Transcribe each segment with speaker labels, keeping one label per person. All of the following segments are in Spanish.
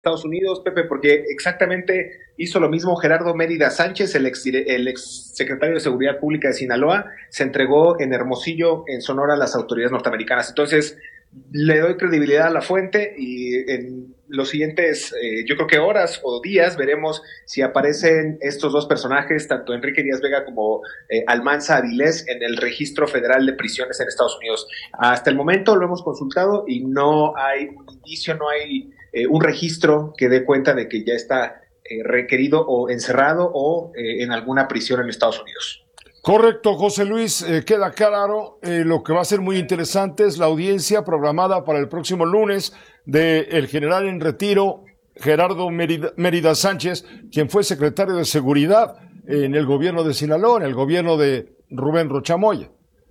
Speaker 1: Estados Unidos, Pepe, porque exactamente hizo lo mismo Gerardo Mérida Sánchez, el ex secretario de Seguridad Pública de Sinaloa, se entregó en Hermosillo, en Sonora, a las autoridades norteamericanas. Entonces, le doy credibilidad a la fuente y en los siguientes, yo creo que horas o días, veremos si aparecen estos dos personajes, tanto Enrique Díaz Vega como Almanza Avilés, en el Registro Federal de Prisiones en Estados Unidos. Hasta el momento lo hemos consultado y no hay un indicio, no hay un registro que dé cuenta de que ya está requerido o encerrado o en alguna prisión en Estados Unidos.
Speaker 2: Correcto, José Luis, queda claro. Lo que va a ser muy interesante es la audiencia programada para el próximo lunes del general en retiro Gerardo Mérida Sánchez, quien fue secretario de Seguridad en el gobierno de Sinaloa, en el gobierno de Rubén Rocha Moya.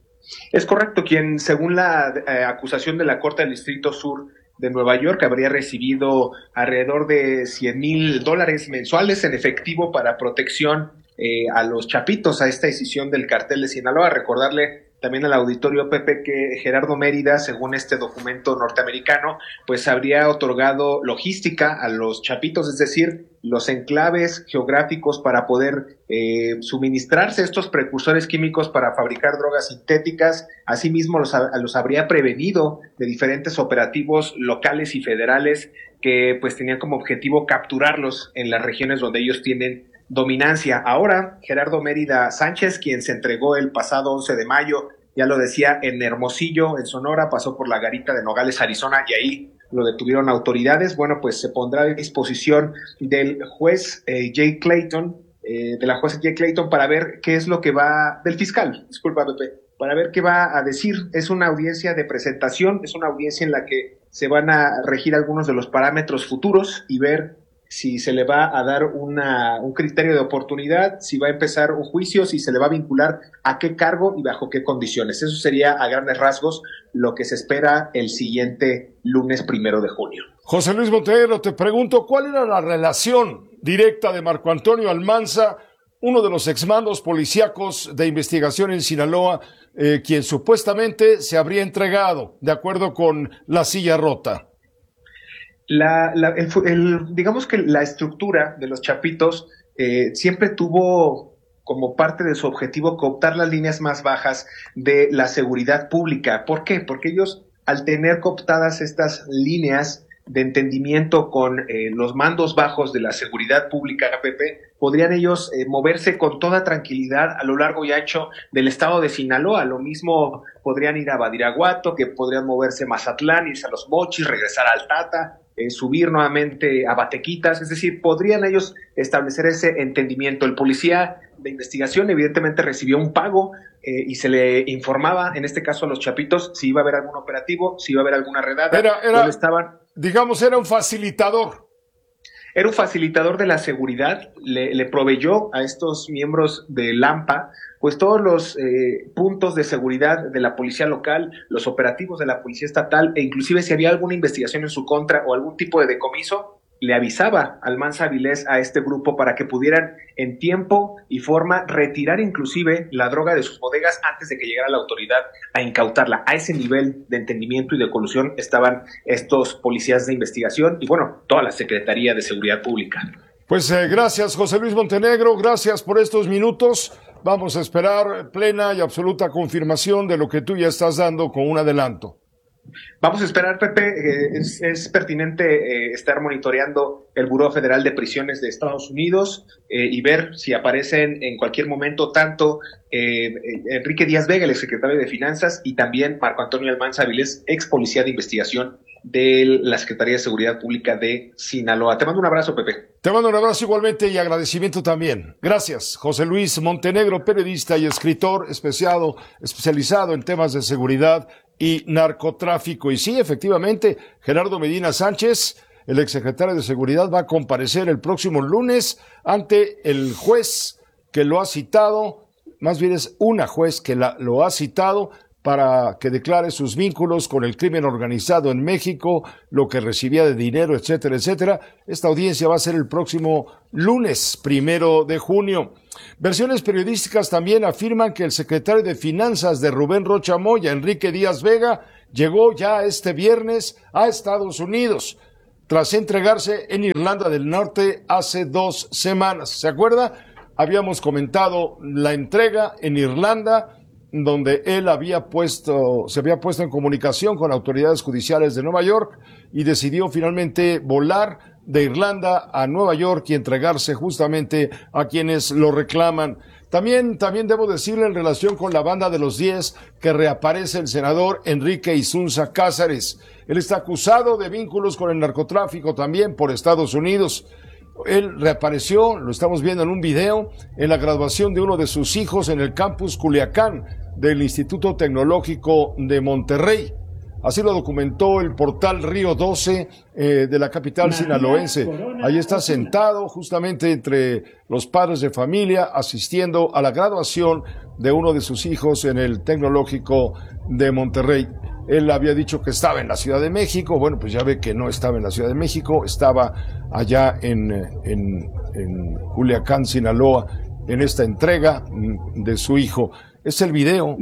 Speaker 1: Es correcto, quien según la acusación de la Corte del Distrito Sur de Nueva York habría recibido alrededor de $100,000 mensuales en efectivo para protección a los chapitos, a esta decisión del cartel de Sinaloa. Recordarle también al auditorio, Pepe, que Gerardo Mérida, según este documento norteamericano, pues habría otorgado logística a los chapitos, es decir, los enclaves geográficos para poder suministrarse estos precursores químicos para fabricar drogas sintéticas. Asimismo, los habría prevenido de diferentes operativos locales y federales que pues tenían como objetivo capturarlos en las regiones donde ellos tienen dominancia. Ahora, Gerardo Mérida Sánchez, quien se entregó el pasado 11 de mayo, ya lo decía, en Hermosillo, en Sonora, pasó por la garita de Nogales, Arizona, y ahí lo detuvieron autoridades. Bueno, pues se pondrá a disposición del juez Jay Clayton, de la jueza Jay Clayton, para ver qué es lo que va, del fiscal, disculpa, Pepe, para ver qué va a decir. Es una audiencia de presentación, es una audiencia en la que se van a regir algunos de los parámetros futuros y ver si se le va a dar un criterio de oportunidad, si va a empezar un juicio, si se le va a vincular a qué cargo y bajo qué condiciones. Eso sería a grandes rasgos lo que se espera el siguiente lunes 1 de junio.
Speaker 2: José Luis Montenegro, te pregunto, ¿cuál era la relación directa de Marco Antonio Almanza, uno de los exmandos policíacos de investigación en Sinaloa, quien supuestamente se habría entregado, de acuerdo con La Silla Rota?
Speaker 1: Digamos que la estructura de los chapitos siempre tuvo como parte de su objetivo cooptar las líneas más bajas de la seguridad pública. ¿Por qué? Porque ellos, al tener cooptadas estas líneas de entendimiento con los mandos bajos de la seguridad pública, Pepe, podrían ellos moverse con toda tranquilidad a lo largo y ancho del estado de Sinaloa. Lo mismo podrían ir a Badiraguato, que podrían moverse a Mazatlán, irse a Los Mochis, regresar al Tata, subir nuevamente a Batequitas. Es decir, podrían ellos establecer ese entendimiento. El policía de investigación evidentemente recibió un pago y se le informaba, en este caso a los chapitos, si iba a haber algún operativo, si iba a haber alguna redada, dónde estaban.
Speaker 2: Digamos, era un facilitador.
Speaker 1: Era un facilitador de la seguridad, le proveyó a estos miembros de LAMPA pues todos los puntos de seguridad de la policía local, los operativos de la policía estatal, e inclusive si había alguna investigación en su contra o algún tipo de decomiso, le avisaba Almanza Avilés a este grupo para que pudieran en tiempo y forma retirar inclusive la droga de sus bodegas antes de que llegara la autoridad a incautarla. A ese nivel de entendimiento y de colusión estaban estos policías de investigación y bueno, toda la Secretaría de Seguridad Pública.
Speaker 2: Pues gracias, José Luis Montenegro, gracias por estos minutos. Vamos a esperar plena y absoluta confirmación de lo que tú ya estás dando con un adelanto.
Speaker 1: Vamos a esperar, Pepe. Es pertinente estar monitoreando el Buró Federal de Prisiones de Estados Unidos y ver si aparecen en cualquier momento tanto Enrique Díaz Vega, el exsecretario de Finanzas, y también Marco Antonio Almanza Avilés, ex policía de investigación de la Secretaría de Seguridad Pública de Sinaloa. Te mando un abrazo, Pepe.
Speaker 2: Te mando un abrazo igualmente y agradecimiento también. Gracias, José Luis Montenegro, periodista y escritor especializado en temas de seguridad y narcotráfico. Y sí, efectivamente, Gerardo Medina Sánchez, el exsecretario de Seguridad, va a comparecer el próximo lunes ante el juez que lo ha citado, más bien es una juez que lo ha citado para que declare sus vínculos con el crimen organizado en México, lo que recibía de dinero, etcétera, etcétera. Esta audiencia va a ser el próximo lunes 1 de junio. Versiones periodísticas también afirman que el secretario de Finanzas de Rubén Rocha Moya, Enrique Díaz Vega, llegó ya este viernes a Estados Unidos. tras entregarse en Irlanda del Norte hace 2 semanas. ¿Se acuerda? Habíamos comentado la entrega en Irlanda, donde él se había puesto en comunicación con autoridades judiciales de Nueva York y decidió finalmente volar de Irlanda a Nueva York y entregarse justamente a quienes lo reclaman. También debo decirle en relación con la banda de los 10 que reaparece el senador Enrique Insunza Cáceres. Él está acusado de vínculos con el narcotráfico también por Estados Unidos. Él reapareció, lo estamos viendo en un video, en la graduación de uno de sus hijos en el campus Culiacán del Instituto Tecnológico de Monterrey. Así lo documentó el portal Río 12 de la capital sinaloense. Ahí está sentado justamente entre los padres de familia asistiendo a la graduación de uno de sus hijos en el Tecnológico de Monterrey. Él había dicho que estaba en la Ciudad de México. Bueno, pues ya ve que no estaba en la Ciudad de México, estaba allá en Culiacán, Sinaloa, en esta entrega de su hijo. Es el video.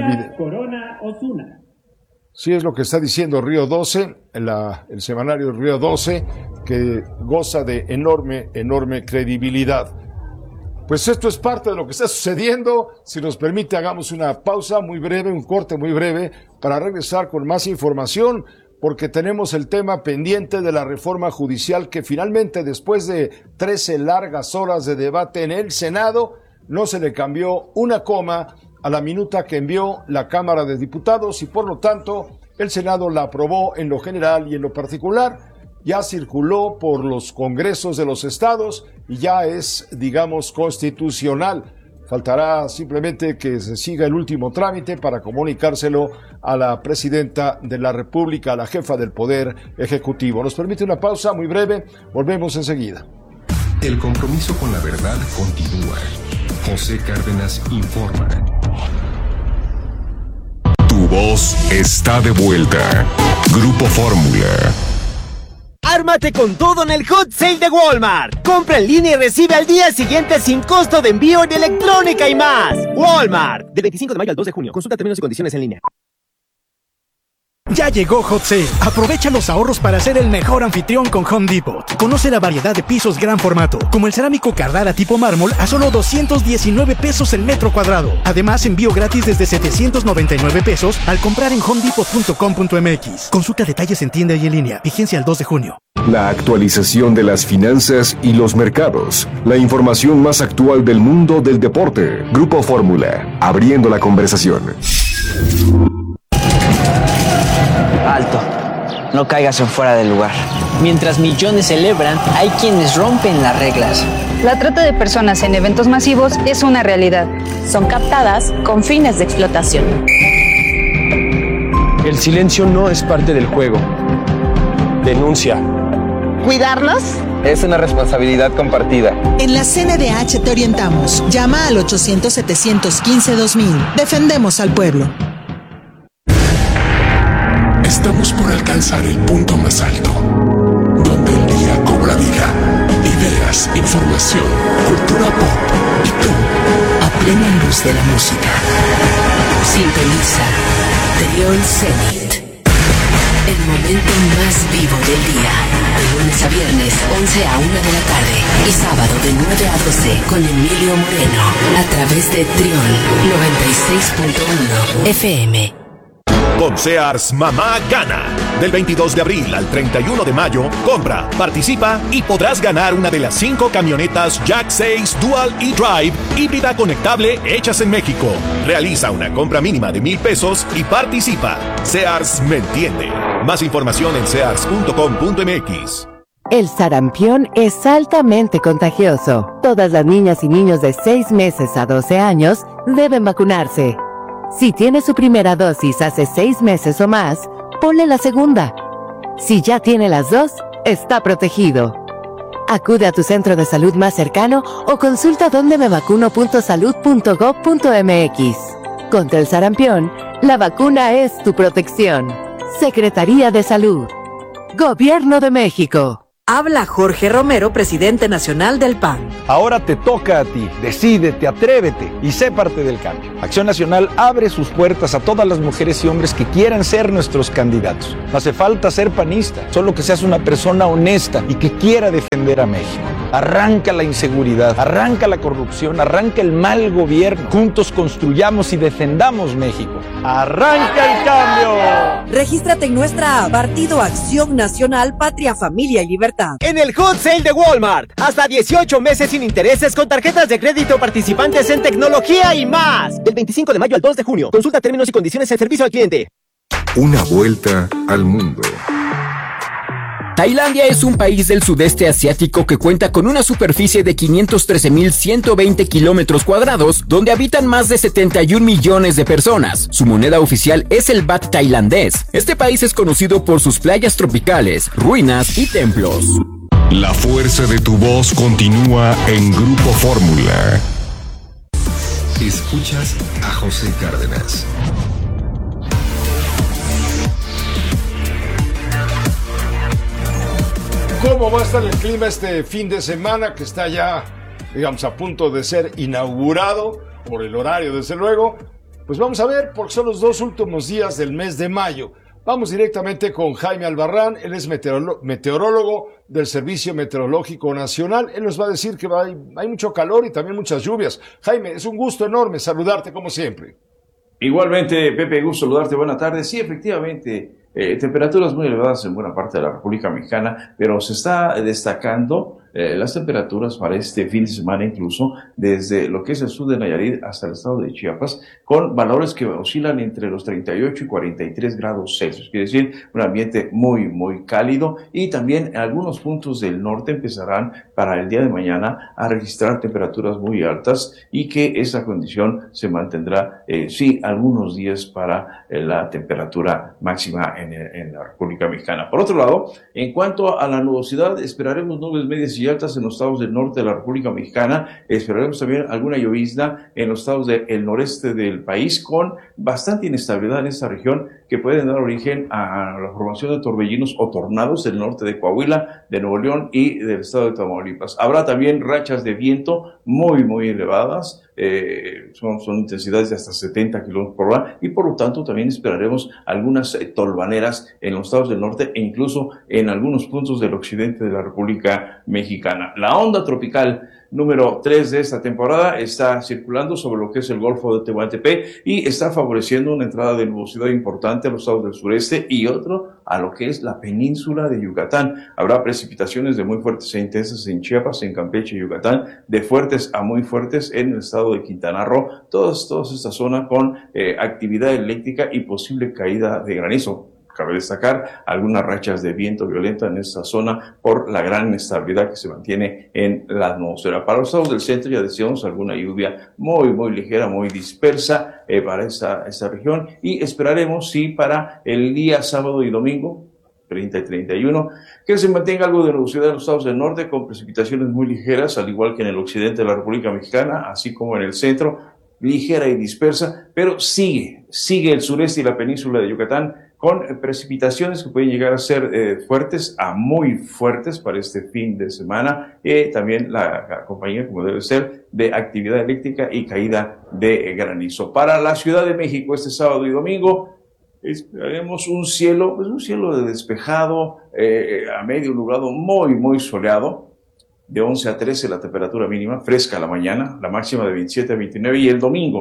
Speaker 3: Corona Osuna.
Speaker 2: Sí, es lo que está diciendo Río 12, el semanario Río 12, que goza de enorme credibilidad. Pues esto es parte de lo que está sucediendo. Si nos permite, hagamos una pausa muy breve, un corte muy breve, para regresar con más información, porque tenemos el tema pendiente de la reforma judicial que finalmente, después de 13 largas horas de debate en el Senado, no se le cambió una coma a la minuta que envió la Cámara de Diputados y por lo tanto el Senado la aprobó en lo general y en lo particular. Ya circuló por los congresos de los estados y ya es, digamos, constitucional. Faltará simplemente que se siga el último trámite para comunicárselo a la presidenta de la República, a la jefa del Poder Ejecutivo. Nos permite una pausa muy breve, volvemos enseguida.
Speaker 4: El compromiso con la verdad continúa. José Cárdenas informa. Tu voz está de vuelta. Grupo Fórmula.
Speaker 5: Ármate con todo en el Hot Sale de Walmart. Compra en línea y recibe al día siguiente sin costo de envío en electrónica y más. Walmart. Del 25 de mayo al 2 de junio. Consulta términos y condiciones en línea.
Speaker 6: Ya llegó Hot Sale. Aprovecha los ahorros para ser el mejor anfitrión con Home Depot. Conoce la variedad de pisos gran formato, como el cerámico Cardara tipo mármol a solo 219 pesos el metro cuadrado. Además, envío gratis desde 799 pesos al comprar en homedepot.com.mx. Consulta detalles en tienda y en línea. Vigencia el 2 de junio.
Speaker 4: La actualización de las finanzas y los mercados. La información más actual del mundo del deporte. Grupo Fórmula. Abriendo la conversación.
Speaker 7: Alto, no caigas en fuera del lugar. Mientras millones celebran, hay quienes rompen las reglas.
Speaker 8: La trata de personas en eventos masivos es una realidad. Son captadas con fines de explotación.
Speaker 9: El silencio no es parte del juego. Denuncia.
Speaker 10: ¿Cuidarnos?
Speaker 9: Es una responsabilidad compartida.
Speaker 10: En la CNDH te orientamos. Llama al 800-715-2000. Defendemos al pueblo.
Speaker 11: Estamos por alcanzar el punto más alto, donde el día cobra vida, ideas, información, cultura pop y tú, a plena luz de la música.
Speaker 12: Sintoniza Trión Zenit, el momento más vivo del día, de lunes a viernes, 11 a 1 de la tarde, y sábado de 9 a 12 con Emilio Moreno, a través de Trión 96.1 FM.
Speaker 13: Con Sears Mamá Gana. Del 22 de abril al 31 de mayo, compra, participa y podrás ganar una de las 5 camionetas Jack 6 Dual e-Drive híbrida conectable hechas en México. Realiza una compra mínima de 1,000 pesos y participa. Sears me entiende. Más información en sears.com.mx.
Speaker 14: El sarampión es altamente contagioso. Todas las niñas y niños de 6 meses a 12 años deben vacunarse. Si tiene su primera dosis hace 6 meses o más, ponle la segunda. Si ya tiene las 2, está protegido. Acude a tu centro de salud más cercano o consulta dondemevacuno.salud.gov.mx. Contra el sarampión, la vacuna es tu protección. Secretaría de Salud. Gobierno de México.
Speaker 15: Habla Jorge Romero, presidente nacional del PAN.
Speaker 16: Ahora te toca a ti. Decídete, atrévete y sé parte del cambio. Acción Nacional abre sus puertas a todas las mujeres y hombres que quieran ser nuestros candidatos. No hace falta ser panista, solo que seas una persona honesta y que quiera defender a México. Arranca la inseguridad, arranca la corrupción, arranca el mal gobierno. Juntos construyamos y defendamos México. ¡Arranca el cambio!
Speaker 15: Regístrate en nuestra app Partido Acción Nacional, Patria, Familia y Libertad.
Speaker 5: En el Hot Sale de Walmart, hasta 18 meses sin intereses con tarjetas de crédito participantes en tecnología y más. Del 25 de mayo al 2 de junio. Consulta términos y condiciones en servicio al cliente.
Speaker 4: Una vuelta al mundo.
Speaker 17: Tailandia es un país del sudeste asiático que cuenta con una superficie de 513.120 kilómetros cuadrados, donde habitan más de 71 millones de personas. Su moneda oficial es el baht tailandés. Este país es conocido por sus playas tropicales, ruinas y templos.
Speaker 4: La fuerza de tu voz continúa en Grupo Fórmula. Escuchas a José Cárdenas.
Speaker 2: ¿Cómo va a estar el clima este fin de semana que está ya, digamos, a punto de ser inaugurado por el horario, desde luego? Pues vamos a ver, porque son los 2 últimos días del mes de mayo. Vamos directamente con Jaime Albarrán, él es meteorólogo del Servicio Meteorológico Nacional. Él nos va a decir que hay mucho calor y también muchas lluvias. Jaime, es un gusto enorme saludarte como siempre.
Speaker 18: Igualmente, Pepe, gusto saludarte, buenas tardes. Sí, efectivamente, temperaturas muy elevadas en buena parte de la República Mexicana, pero se está destacando las temperaturas para este fin de semana, incluso desde lo que es el sur de Nayarit hasta el estado de Chiapas, con valores que oscilan entre los 38 y 43 grados Celsius. Quiere decir, un ambiente muy, muy cálido, y también en algunos puntos del norte empezarán para el día de mañana a registrar temperaturas muy altas, y que esa condición se mantendrá, sí, algunos días para la temperatura máxima en la República Mexicana. Por otro lado, en cuanto a la nubosidad, esperaremos nubes medias y altas en los estados del norte de la República Mexicana. Esperaremos también alguna llovizna en los estados del noreste del país, con bastante inestabilidad en esta región, que pueden dar origen a la formación de torbellinos o tornados del norte de Coahuila, de Nuevo León y del estado de Tamaulipas. Habrá también rachas de viento muy, muy elevadas. Son intensidades de hasta 70 kilómetros por hora, y por lo tanto también esperaremos algunas tolvaneras en los estados del norte e incluso en algunos puntos del occidente de la República Mexicana. La onda tropical número 3 de esta temporada está circulando sobre lo que es el Golfo de Tehuantepec y está favoreciendo una entrada de nubosidad importante a los estados del sureste y otro a lo que es la península de Yucatán. Habrá precipitaciones de muy fuertes e intensas en Chiapas, en Campeche y Yucatán, de fuertes a muy fuertes en el estado de Quintana Roo, toda esta zona con actividad eléctrica y posible caída de granizo. Cabe destacar algunas rachas de viento violenta en esta zona por la gran inestabilidad que se mantiene en la atmósfera. Para los estados del centro ya decíamos alguna lluvia muy, muy ligera, muy dispersa para esta región, y esperaremos, sí, para el día sábado y domingo, 30 y 31, que se mantenga algo de nubosidad en los estados del norte con precipitaciones muy ligeras, al igual que en el occidente de la República Mexicana, así como en el centro, ligera y dispersa, pero sigue el sureste y la península de Yucatán con precipitaciones que pueden llegar a ser fuertes a muy fuertes para este fin de semana, también la compañía, como debe ser, de actividad eléctrica y caída de granizo. Para la Ciudad de México este sábado y domingo esperaremos un cielo despejado, a medio nublado, muy, muy soleado, de 11 a 13 la temperatura mínima, fresca a la mañana, la máxima de 27 a 29, y el domingo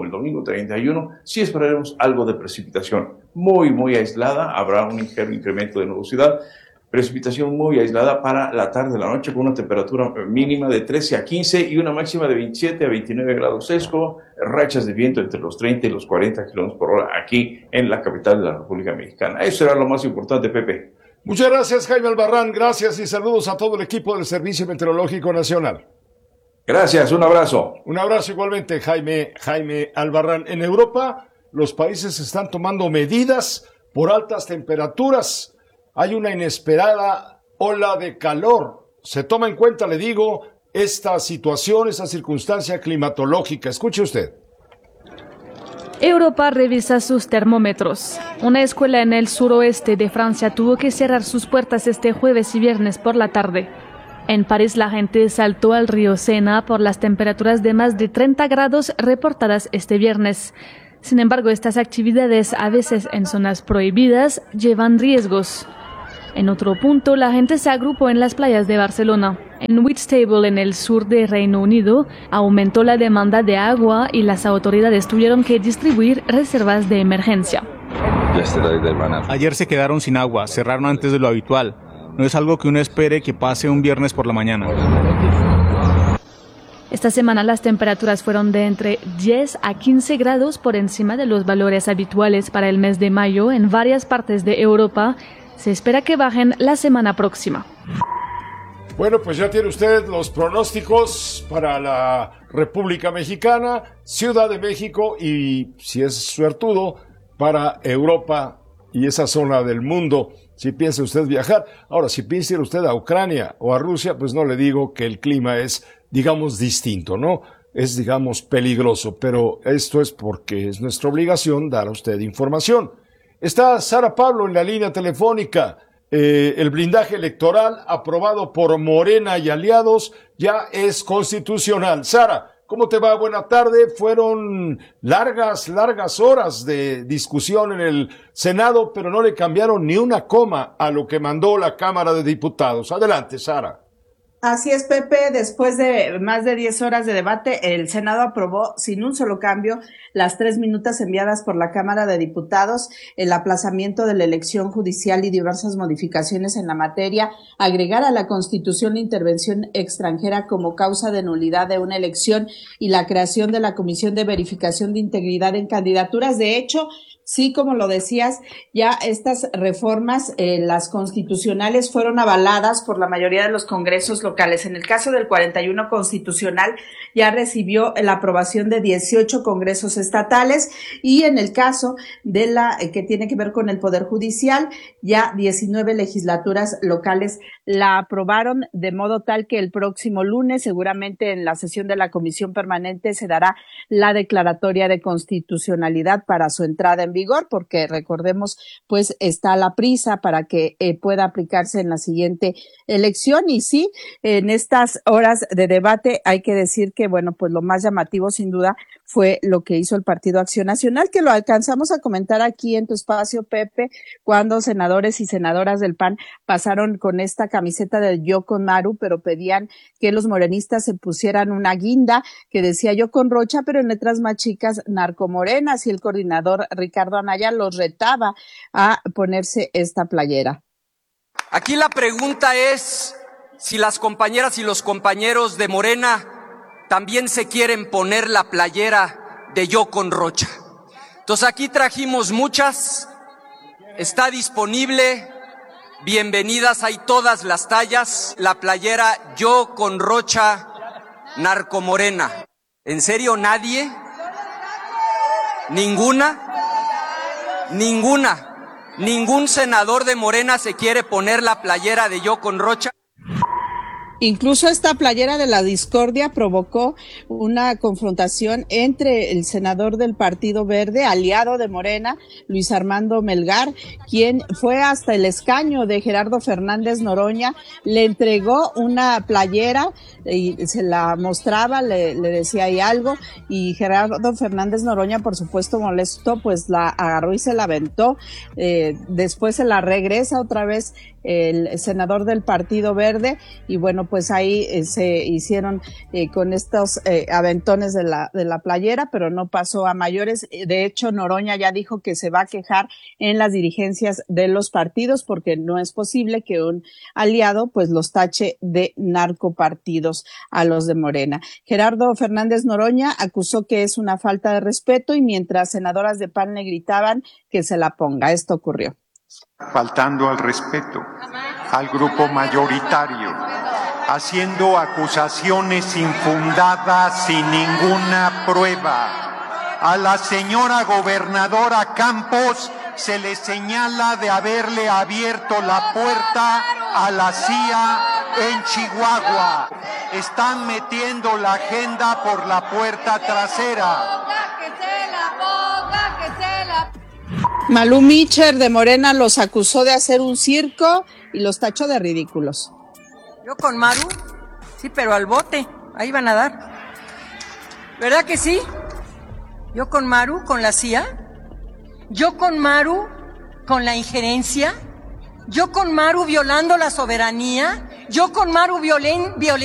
Speaker 18: 31, sí esperaremos algo de precipitación muy, muy aislada. Habrá un ligero incremento de nubosidad, precipitación muy aislada para la tarde de la noche, con una temperatura mínima de 13 a 15 y una máxima de 27 a 29 grados Celsius, rachas de viento entre los 30 y los 40 kilómetros por hora aquí en la capital de la República Mexicana. Eso será lo más importante, Pepe.
Speaker 2: Muchas gracias, Jaime Albarrán. Gracias y saludos a todo el equipo del Servicio Meteorológico Nacional.
Speaker 18: Gracias, un abrazo.
Speaker 2: Un abrazo igualmente, Jaime Albarrán. En Europa, los países están tomando medidas por altas temperaturas. Hay una inesperada ola de calor. Se toma en cuenta, le digo, esta situación, esta circunstancia climatológica. Escuche usted.
Speaker 19: Europa revisa sus termómetros. Una escuela en el suroeste de Francia tuvo que cerrar sus puertas este jueves y viernes por la tarde. En París la gente saltó al río Sena por las temperaturas de más de 30 grados reportadas este viernes. Sin embargo, estas actividades, a veces en zonas prohibidas, llevan riesgos. En otro punto, la gente se agrupó en las playas de Barcelona. En Whitstable, en el sur de Reino Unido, aumentó la demanda de agua y las autoridades tuvieron que distribuir reservas de emergencia.
Speaker 20: Ayer se quedaron sin agua, cerraron antes de lo habitual. No es algo que uno espere que pase un viernes por la mañana.
Speaker 19: Esta semana las temperaturas fueron de entre 10 a 15 grados por encima de los valores habituales para el mes de mayo en varias partes de Europa. Se espera que bajen la semana próxima.
Speaker 2: Bueno, pues ya tiene usted los pronósticos para la República Mexicana, Ciudad de México y, si es suertudo, para Europa y esa zona del mundo, si piensa usted viajar. Ahora, si piensa ir usted a Ucrania o a Rusia, pues no le digo que el clima es, digamos, distinto, ¿no? Es, digamos, peligroso, pero esto es porque es nuestra obligación dar a usted información. Está Sara Pablo en la línea telefónica. El blindaje electoral aprobado por Morena y aliados ya es constitucional. Sara, ¿cómo te va? Buena tarde. Fueron largas horas de discusión en el Senado, pero no le cambiaron ni una coma a lo que mandó la Cámara de Diputados. Adelante, Sara.
Speaker 21: Así es, Pepe. Después de más de 10 horas de debate, el Senado aprobó sin un solo cambio las 3 minutas enviadas por la Cámara de Diputados, el aplazamiento de la elección judicial y diversas modificaciones en la materia, agregar a la Constitución la intervención extranjera como causa de nulidad de una elección y la creación de la Comisión de Verificación de Integridad en Candidaturas. De hecho, sí, como lo decías, ya estas reformas, las constitucionales, fueron avaladas por la mayoría de los congresos locales. En el caso del 41 constitucional, ya recibió la aprobación de 18 congresos estatales, y en el caso de la que tiene que ver con el Poder Judicial, ya 19 legislaturas locales la aprobaron, de modo tal que el próximo lunes, seguramente en la sesión de la Comisión Permanente, se dará la declaratoria de constitucionalidad para su entrada en vigor, porque recordemos, pues está la prisa para que pueda aplicarse en la siguiente elección. Y sí, en estas horas de debate hay que decir que, bueno, pues lo más llamativo sin duda fue lo que hizo el Partido Acción Nacional, que lo alcanzamos a comentar aquí en tu espacio, Pepe, cuando senadores y senadoras del PAN pasaron con esta camiseta de Yo con Maru, pero pedían que los morenistas se pusieran una guinda que decía Yo con Rocha, pero en letras más chicas, Narcomorenas, y el coordinador Ricardo Anaya los retaba a ponerse esta playera.
Speaker 22: Aquí la pregunta es si las compañeras y los compañeros de Morena también se quieren poner la playera de Yo con Rocha. Entonces aquí trajimos muchas, está disponible, bienvenidas, hay todas las tallas, la playera Yo con Rocha Narcomorena. ¿En serio nadie? ¿Ninguna? ¿Ningún senador de Morena se quiere poner la playera de Yo con Rocha?
Speaker 21: Incluso esta playera de la discordia provocó una confrontación entre el senador del Partido Verde, aliado de Morena, Luis Armando Melgar, quien fue hasta el escaño de Gerardo Fernández Noroña, le entregó una playera y se la mostraba, le decía ahí algo, y Gerardo Fernández Noroña, por supuesto molesto, pues la agarró y se la aventó. Después se la regresa otra vez el senador del Partido Verde, y bueno, pues ahí se hicieron con estos aventones de la playera, pero no pasó a mayores. De hecho, Noroña ya dijo que se va a quejar en las dirigencias de los partidos, porque no es posible que un aliado pues los tache de narcopartidos a los de Morena. Gerardo Fernández Noroña acusó que es una falta de respeto, y mientras senadoras de PAN le gritaban que se la ponga. Esto ocurrió.
Speaker 23: Faltando al respeto al grupo mayoritario, haciendo acusaciones infundadas sin ninguna prueba. A la señora gobernadora Campos se le señala de haberle abierto la puerta a la CIA en Chihuahua. Están metiendo la agenda por la puerta trasera.
Speaker 21: Malú Micher de Morena los acusó de hacer un circo y los tachó de ridículos.
Speaker 1: Yo con Maru, sí, pero al bote, ahí van a dar. ¿Verdad que sí? Yo con Maru, con la CIA. Yo con Maru, con la injerencia. Yo con Maru violando la soberanía. Yo con Maru violentando